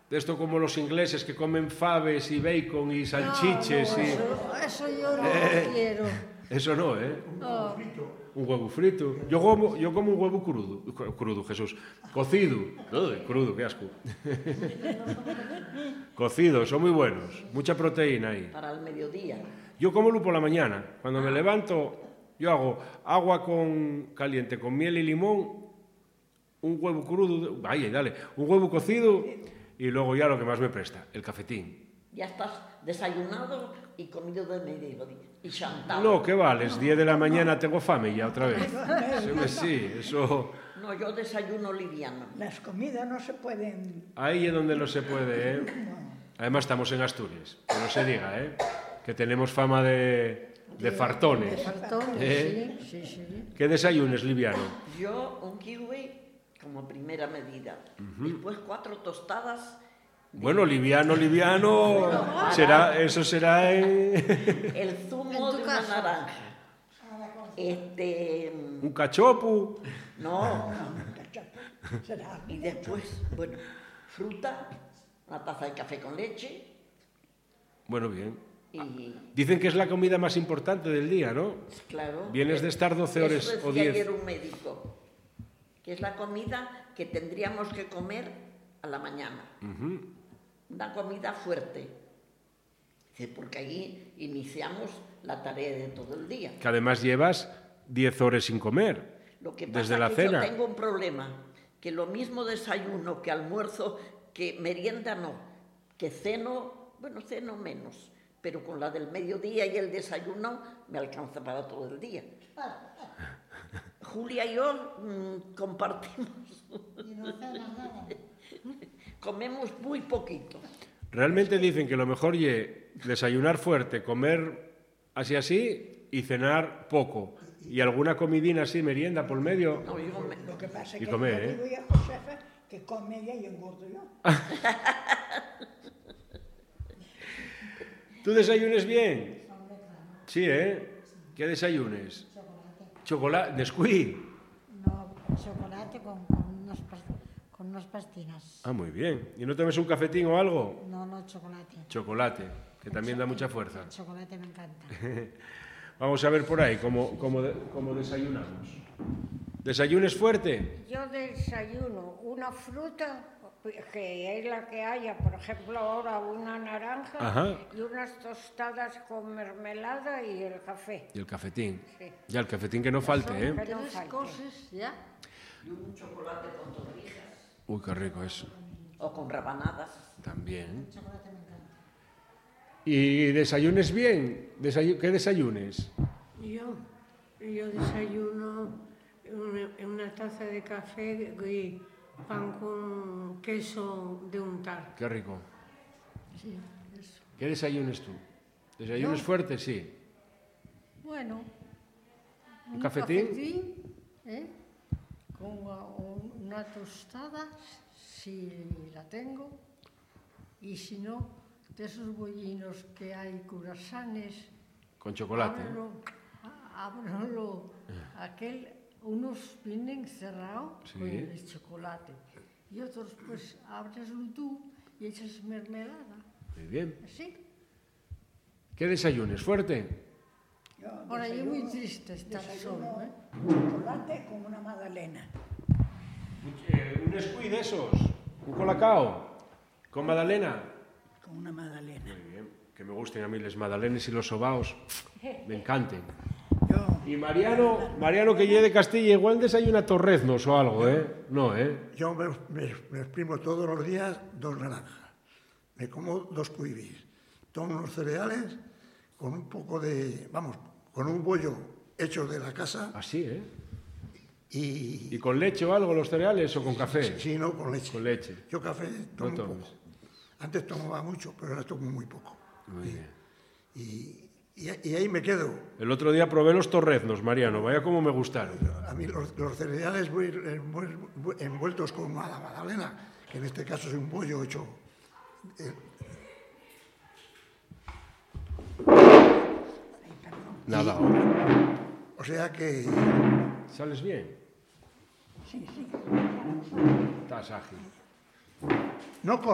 Esto como los ingleses que comen faves y bacon y salchiches. Eso yo no quiero. Eso no, ¿eh? No. Un huevo frito. Yo como un huevo crudo, Jesús. Cocido. Crudo, qué asco. Cocido, son muy buenos. Mucha proteína ahí. Para el mediodía. Yo como por la mañana. Cuando me levanto, yo hago agua caliente con miel y limón, un huevo crudo, un huevo cocido y luego ya lo que más me presta, el cafetín. Ya estás desayunado y comido de mediodía. Y chantado. No, ¿qué vales? 10 de la mañana tengo fame ya otra vez. Sí, eso... No, yo desayuno liviano. Las comidas no se pueden... Ahí es donde no se puede, ¿eh? Además estamos en Asturias, que no se diga, ¿eh? Que tenemos fama de fartones. De fartones, sí. ¿Qué desayunes, liviano? Yo un kiwi como primera medida. Después 4 tostadas. Bueno, liviano, eso será el zumo de una naranja. Un cachopo. No. Y después, bueno, fruta, una taza de café con leche. Bueno, bien. Y... Dicen que es la comida más importante del día, ¿no? Claro. Vienes de estar 12 horas eso o 10. Ayer un médico, que es la comida que tendríamos que comer a la mañana. Una comida fuerte. Porque ahí iniciamos la tarea de todo el día. Que además llevas 10 horas sin comer. Lo que pasa desde la que cena. Yo tengo un problema, que lo mismo desayuno que almuerzo, que merienda no, que ceno menos, pero con la del mediodía y el desayuno me alcanza para todo el día. Julia y yo compartimos. Y no cenas nada. Comemos muy poquito. Realmente dicen que lo mejor es desayunar fuerte, comer así y cenar poco. Y alguna comidina así, merienda por medio. No, Lo que pasa es que comer, yo digo a Josefa que come ella y engordo yo. ¿Tú desayunes bien? Sí, ¿eh? ¿Qué desayunes? Chocolate. ¿Nesquik? No, chocolate con unas pastinas. Ah, muy bien. ¿Y no tomes un cafetín o algo? No, chocolate. Chocolate, que también da mucha fuerza. El chocolate me encanta. Vamos a ver por ahí cómo desayunamos. ¿Desayunes fuerte? Yo desayuno una fruta, que es la que haya, por ejemplo ahora una naranja. Ajá. Y unas tostadas con mermelada y el café. Y el cafetín. Sí. Ya, el cafetín que no falte, ¿eh? Que no 3 falte. cosas ya. Y un chocolate con torrijas. Uy, qué rico eso. O con rabanadas. También. El chocolate me encanta. ¿Y desayunes bien? ¿Qué desayunes? Yo desayuno una taza de café y pan con queso de untar. Qué rico. Sí, eso. ¿Qué desayunes tú? ¿Desayunes fuertes? Sí. Bueno. ¿Un cafetín? Con una tostada, si la tengo. Y si no, de esos bollinos que hay curasanes. Con chocolate. Ábrelo. Unos vienen cerrados Sí. con el chocolate. Y otros, pues, abreslo tú y echas mermelada. Muy bien. ¿Así? ¿Qué desayunes? ¿Fuerte? Ahora, yo muy triste estar solo, ¿eh? Chocolate con una magdalena. ¿Un Nesquik de esos? ¿Un colacao? ¿Con magdalena? Con una magdalena. Muy bien. Que me gusten a mí las magdalenas y los sobaos. Me encanten. Y Mariano que llegue de Castilla, igual desayuna torreznos o algo, ¿eh? No, ¿eh? Yo me exprimo todos los días 2 naranjas. Me como 2 cuibis. Tomo unos cereales con un poco de... con un bollo hecho de la casa. Así, ¿eh? ¿Y con leche o algo los cereales o con café? Sí, no, con leche. Con leche. Yo café tomo No poco. Antes tomaba mucho, pero ahora tomo muy poco. Muy bien. Y ahí me quedo. El otro día probé los torreznos, Mariano, vaya como me gustaron. A mí los cereales envueltos con la magdalena, que en este caso es un bollo hecho... Nada. O sea que... ¿Sales bien? Sí. Estás ágil. No